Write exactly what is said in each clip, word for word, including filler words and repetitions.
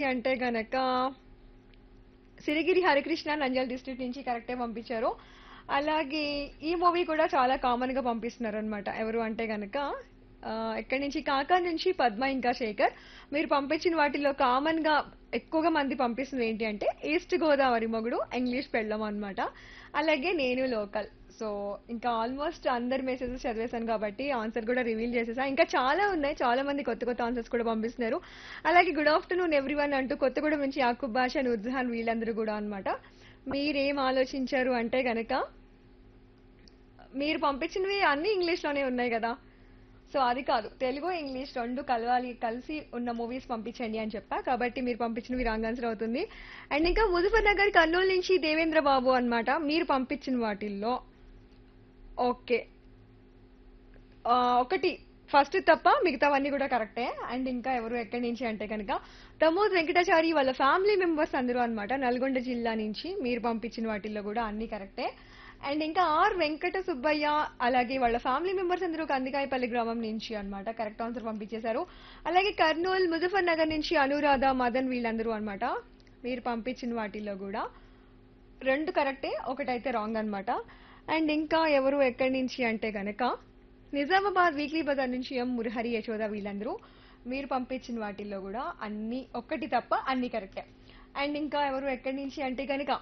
అంటే గనక సిరిగిరి హరికృష్ణ నంద్యాల డిస్ట్రిక్ట్ నుంచి కరెక్టే పంపించారు. అలాగే ఈ మూవీ కూడా చాలా కామన్ గా పంపిస్తున్నారనమాట. ఎవరు అంటే గనక ఆహ్, ఎక్కడి నుంచి కాకా నుంచి పద్మ ఇంకా శేఖర్. మీరు పంపించిన వాటిల్లో కామన్ గా ఎక్కువగా మంది పంపిస్తుంది ఏంటి అంటే ఈస్ట్ గోదావరి మొగుడు ఇంగ్లీష్ పెళ్ళం అన్నమాట. అలాగే నేను లోకల్. సో ఇంకా ఆల్మోస్ట్ అందరి మెసేజెస్ చదివేశాను కాబట్టి ఆన్సర్ కూడా రివీల్ చేసేసా. ఇంకా చాలా ఉన్నాయి. చాలా మంది కొత్త కొత్త ఆన్సర్స్ కూడా పంపిస్తున్నారు. అలాగే గుడ్ ఆఫ్టర్నూన్ ఎవ్రీవన్ అంటూ కొత్తగూడెం నుంచి యాకూబ్ బాషా, నూర్జహాన్ వీళ్ళందరూ కూడా అన్నమాట. మీరేం ఆలోచించారు అంటే గనక మీరు పంపించినవి అన్ని ఇంగ్లీష్ లోనే ఉన్నాయి కదా. సో అది కాదు, తెలుగు ఇంగ్లీష్ రెండు కలవాలి కలిసి ఉన్న మూవీస్ పంపించండి అని చెప్పా. కాబట్టి మీరు పంపించినవి రాంగ్ ఆన్సర్ అవుతుంది. అండ్ ఇంకా ముజఫర్ నగర్ కర్నూలు నుంచి దేవేంద్ర బాబు అన్నమాట. మీరు పంపించిన వాటిల్లో ఓకే ఆ, ఒకటి ఫస్ట్ తప్ప మిగతావన్నీ కూడా కరెక్టే. అండ్ ఇంకా ఎవరు ఎక్కడి నుంచి అంటే కనుక ప్రమోద్ వెంకటాచారి వాళ్ళ ఫ్యామిలీ మెంబర్స్ అందరూ అన్నమాట నల్గొండ జిల్లా నుంచి. మీరు పంపించిన వాటిల్లో కూడా అన్ని కరెక్టే. అండ్ ఇంకా ఆర్ వెంకట సుబ్బయ్య అలాగే వాళ్ళ ఫ్యామిలీ మెంబర్స్ అందరూ కందికాయపల్లి గ్రామం నుంచి అన్నమాట కరెక్ట్ ఆన్సర్ పంపించేశారు. అలాగే కర్నూలు ముజఫర్ నగర్ నుంచి అనురాధ మదన్ వీళ్ళందరూ అన్నమాట. మీరు పంపించిన వాటిల్లో కూడా రెండు కరెక్టే, ఒకటైతే రాంగ్ అన్నమాట. అండ్ ఇంకా ఎవరు ఎక్కడి నుంచి అంటే గనక నిజామాబాద్ వీక్లీ బజార్ నుంచి ఎం మురహరి యశోద వీళ్ళందరూ. మీరు పంపించిన వాటిల్లో కూడా అన్ని ఒక్కటి తప్ప అన్ని కరెక్టే. అండ్ ఇంకా ఎవరు ఎక్కడి నుంచి అంటే కనుక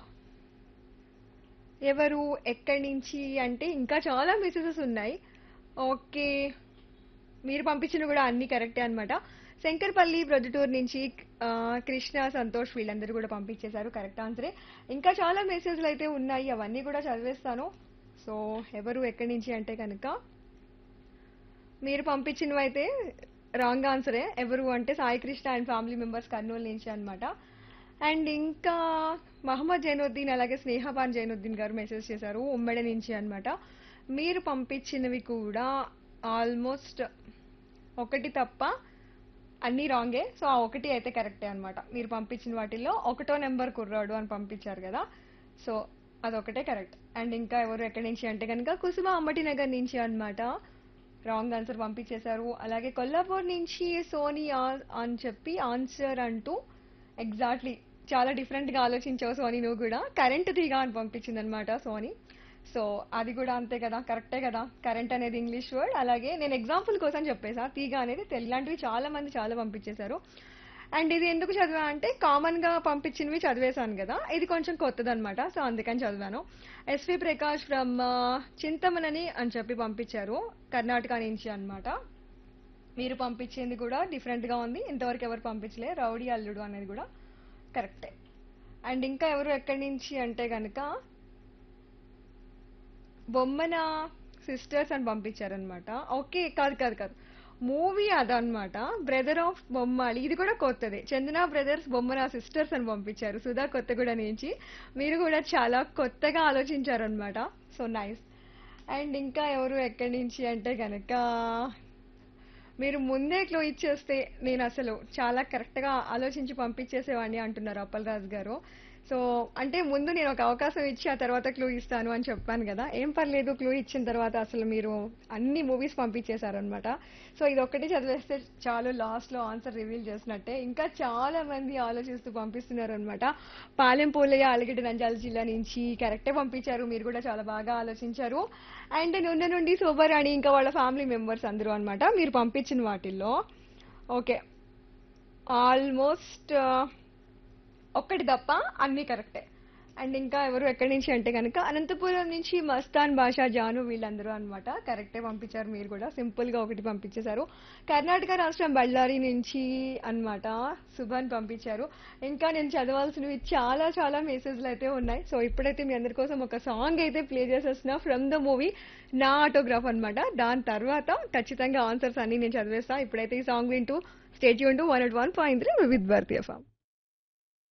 ఎవరు ఎక్కడి నుంచి అంటే ఇంకా చాలా మెసేజెస్ ఉన్నాయి. ఓకే, మీరు పంపించిన కూడా అన్ని కరెక్టే అన్నమాట. శంకర్పల్లి ప్రొద్దుటూరు నుంచి ఆ, కృష్ణ సంతోష్ వీళ్ళందరూ కూడా పంపించేశారు కరెక్ట్ ఆన్సరే. ఇంకా చాలా మెసేజ్లు అయితే ఉన్నాయి, అవన్నీ కూడా చదివేస్తాను. సో ఎవరు ఎక్కడి నుంచి అంటే కనుక మీరు పంపించినవి అయితే రాంగ్ ఆన్సరే. ఎవరు అంటే Sai Krishna and family members Kurnool నుంచి అన్నమాట. అండ్ ఇంకా మహమ్మద్ జైనుద్దీన్ అలాగే స్నేహబాన్ జైనుద్దీన్ గారు మెసేజ్ చేశారు ఉమ్మడి నుంచి అన్నమాట. మీరు పంపించినవి కూడా ఆల్మోస్ట్ ఒకటి తప్ప అన్ని రాంగే. సో ఆ ఒకటి అయితే కరెక్టే అన్నమాట. మీరు పంపించిన వాటిల్లో ఒకటో నెంబర్ కుర్రాడు అని పంపించారు కదా. సో అదొకటే కరెక్ట్. అండ్ ఇంకా ఎవరు ఎక్కడి నుంచి అంటే కనుక కుసుమ అంబటి నగర్ నుంచి అన్నమాట. రాంగ్ ఆన్సర్ పంపించేశారు. అలాగే కొల్లాపూర్ నుంచి సోనియా అని చెప్పి ఆన్సర్ అంటూ ఎగ్జాక్ట్లీ చాలా డిఫరెంట్ గా ఆలోచించావు సోనీ. నువ్వు కూడా కరెంట్ తీగ అని పంపించింది అనమాట సోనీ. సో అది కూడా అంతే కదా, కరెక్టే కదా. కరెంట్ అనేది ఇంగ్లీష్ వర్డ్. అలాగే నేను ఎగ్జాంపుల్ కోసం చెప్పేసా, తీగ అనేది తెలుగు. ఇలాంటివి చాలా మంది చాలా పంపించేశారు. అండ్ ఇది ఎందుకు చదివా అంటే కామన్ గా పంపించినవి చదివేశాను కదా, ఇది కొంచెం కొత్తదన్నమాట. సో అందుకని చదివాను. ఎస్వి ప్రకాష్ ఫ్రమ్ చింతమనని అని చెప్పి పంపించారు కర్ణాటక నుంచి అన్నమాట. మీరు పంపించింది కూడా డిఫరెంట్ గా ఉంది, ఇంతవరకు ఎవరు పంపించలే. రౌడీ అల్లుడు అనేది కూడా కరెక్టే. అండ్ ఇంకా ఎవరు ఎక్కడి నుంచి అంటే గనక బొమ్మన సిస్టర్స్ అని పంపించారనమాట. ఓకే, కాదు కాదు కాదు మూవీ అదనమాట. బ్రదర్ ఆఫ్ బొమ్మాలి, ఇది కూడా కొత్తదే. చందన బ్రదర్స్ బొమ్మన సిస్టర్స్ అని పంపించారు సుధా కొత్తగూడ నుంచి. మీరు కూడా చాలా కొత్తగా ఆలోచించారనమాట. So nice. అండ్ ఇంకా ఎవరు ఎక్కడి నుంచి అంటే గనక మీరు ముందే క్లూ ఇచ్చేస్తే నేను అసలు చాలా కరెక్ట్ గా ఆలోచించి పంపించేసేవాడిని అంటున్నారు అప్పలరాజు గారు. సో అంటే ముందు నేను ఒక అవకాశం ఇచ్చి ఆ తర్వాత క్లూ ఇస్తాను అని చెప్పాను కదా. ఏం పర్లేదు, క్లూ ఇచ్చిన తర్వాత అసలు మీరు అన్ని మూవీస్ పంపించేశారనమాట. సో ఇది ఒక్కటి చదివేస్తే చాలు, లాస్ట్ లో ఆన్సర్ రివీల్ చేసినట్టే. ఇంకా చాలా మంది ఆలోచిస్తూ పంపిస్తున్నారు అనమాట. పాలెం పోలయ్య అలగడ్డ నంద్యాల జిల్లా నుంచి కరెక్టే పంపించారు. మీరు కూడా చాలా బాగా ఆలోచించారు. అండ్ నున్న నుండి శోభారాణి ఇంకా వాళ్ళ ఫ్యామిలీ మెంబర్స్ అందరూ అన్నమాట. మీరు పంపించిన వాటిల్లో ఓకే ఆల్మోస్ట్ ఒక్కటి తప్ప అన్ని కరెక్టే. అండ్ ఇంకా ఎవరు ఎక్కడి నుంచి అంటే కనుక అనంతపురం నుంచి మస్తాన్ భాషా జాను వీళ్ళందరూ అన్నమాట. కరెక్టే పంపించారు. మీరు కూడా సింపుల్ గా ఒకటి పంపించేశారు. కర్ణాటక రాష్ట్రం బళ్ళారి నుంచి అన్నమాట శుభన్ పంపించారు. ఇంకా నేను చదవాల్సినవి చాలా చాలా మెసేజ్లు అయితే ఉన్నాయి. సో ఇప్పుడైతే మీ అందరి కోసం ఒక సాంగ్ అయితే ప్లే చేసేస్తున్నా ఫ్రమ్ ద మూవీ నా ఆటోగ్రాఫ్ అన్నమాట. దాని తర్వాత ఖచ్చితంగా ఆన్సర్స్ అన్ని నేను చదివేస్తా. ఇప్పుడైతే ఈ సాంగ్ వింటూ stay tuned to one at one point three with Bharatiya form.